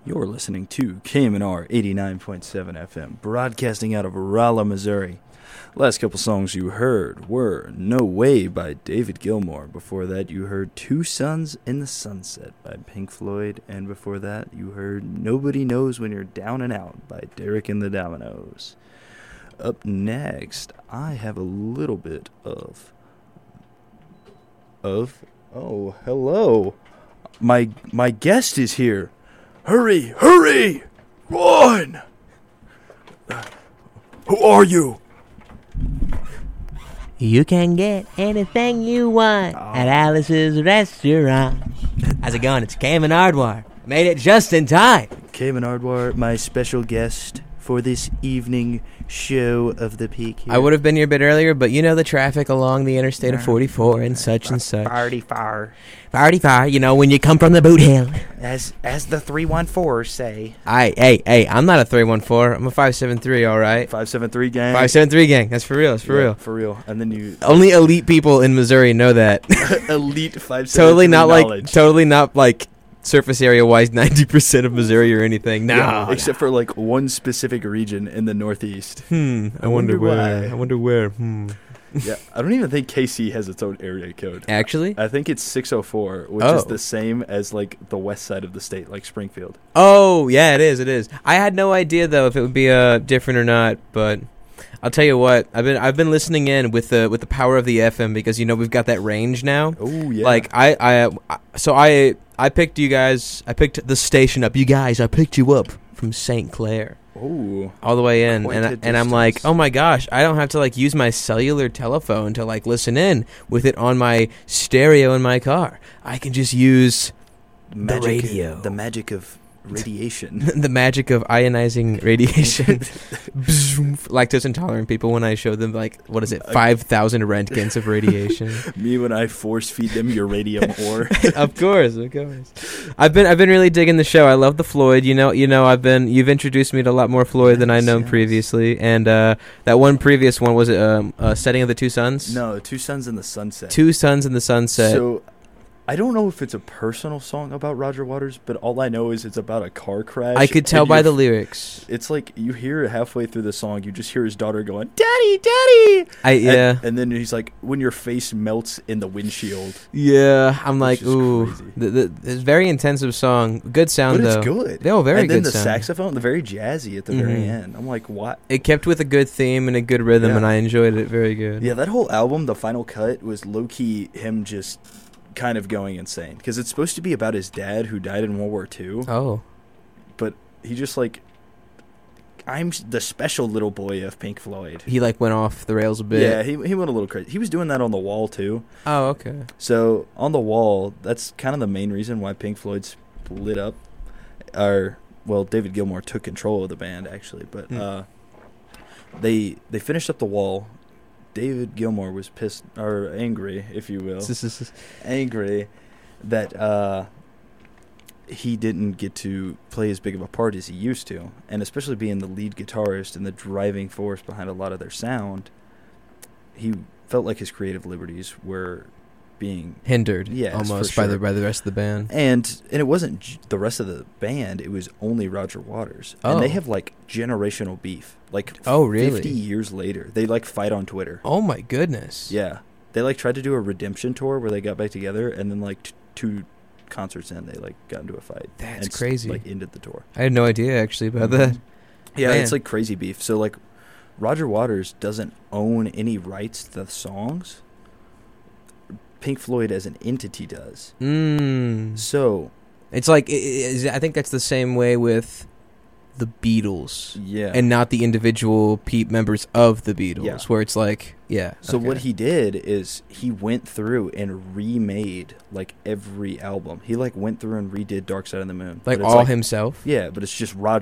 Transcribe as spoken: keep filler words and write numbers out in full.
You're listening to K M N R eighty-nine point seven F M, broadcasting out of Rolla, Missouri. Last couple songs you heard were No Way by David Gilmour. Before that, you heard Two Suns in the Sunset by Pink Floyd. And before that, you heard Nobody Knows When You're Down and Out by Derek and the Dominoes. Up next, I have a little bit of... Of... Oh, hello. My my guest is here. Hurry, hurry! Run! Who are you? You can get anything you want oh. at Alice's restaurant. How's it going? It's Cayman Ardwar. Made it just in time. Cayman Ardwar, my special guest for this evening show of the peak here. I would have been here a bit earlier, but you know the traffic along the interstate of forty-four and such and such. Farty far. Farty far, you know, when you come from the boot hill. As as the three one fours say. I, hey, hey, I'm not a three one four. I'm a five seven three, all right? five seven three gang. five seven three gang. That's for real. That's for yeah, real. For real. And then you... Only elite people in Missouri know that. Elite five seven three Totally not knowledge. like, totally not like... surface area wise ninety percent of Missouri or anything. No, yeah, except for like one specific region in the Northeast. Hmm. I, I wonder, wonder where. Why. I wonder where. Hmm. Yeah, I don't even think K C has its own area code. Actually? I think it's six oh four, which oh. is the same as like the west side of the state, like Springfield. Oh, yeah, it is. It is. I had no idea though if it would be uh different or not, but I'll tell you what. I've been I've been listening in with the with the power of the F M because you know we've got that range now. Oh, yeah. Like I I so I I picked you guys. I picked the station up. You guys, I picked you up from Saint Clair. Oh, all the way in, and I, and I'm like, oh my gosh, I don't have to like use my cellular telephone to like listen in with it on my stereo in my car. I can just use magic, the radio, the magic of radiation, the magic of ionizing radiation. Lactose intolerant people, when I show them like what is it, five thousand Roentgens of radiation. Me when I force feed them uranium ore. Of course, of course. I've been I've been really digging the show. I love the Floyd. You know, you know, I've been you've introduced me to a lot more Floyd yes, than I known yes. previously. And uh, that one previous one was it um, uh, Setting of the Two Suns? No, Two Suns in the Sunset. Two Suns in the Sunset. So. I don't know if it's a personal song about Roger Waters, but all I know is it's about a car crash. I could tell by the lyrics. It's like you hear halfway through the song, you just hear his daughter going, "Daddy, Daddy!" I yeah. And, and then he's like, "When your face melts in the windshield." Yeah, I'm like, ooh, the, the, it's a very intensive song. Good sound but though. It's good. Oh, very and then good the sound. saxophone, the very jazzy at the mm-hmm. very end. I'm like, what? It kept with a good theme and a good rhythm, yeah. and I enjoyed it very good. Yeah, that whole album, the final cut, was low key him just. Kind of going insane because it's supposed to be about his dad who died in World War Two. Oh, but he just like I'm the special little boy of Pink Floyd. He like went off the rails a bit. Yeah, he he went a little crazy. He was doing that on The Wall too. Oh, okay. So on The Wall, that's kind of the main reason why Pink Floyd split up. Or well, David Gilmour took control of the band actually, but mm. uh, they they finished up The Wall. David Gilmour was pissed or angry, if you will, angry that uh, he didn't get to play as big of a part as he used to, and especially being the lead guitarist and the driving force behind a lot of their sound, he felt like his creative liberties were being hindered, yes, almost sure. by the by the rest of the band. And and it wasn't j- the rest of the band; it was only Roger Waters, oh. and they have like generational beef. Like oh, really? fifty years later, they like fight on Twitter. Oh my goodness! Yeah, they like tried to do a redemption tour where they got back together, and then like t- two concerts in, they like got into a fight. That's and crazy. Like ended the tour. I had no idea actually about that. Yeah, Man. It's like crazy beef. So like, Roger Waters doesn't own any rights to the songs. Pink Floyd as an entity does. Mm. So it's like it, it, I think that's the same way with the Beatles, yeah, and not the individual pe- members of the Beatles, yeah. where it's like, yeah. So okay. what he did is he went through and remade like every album. He like went through and redid Dark Side of the Moon, like all like, himself. Yeah, but it's just Roger.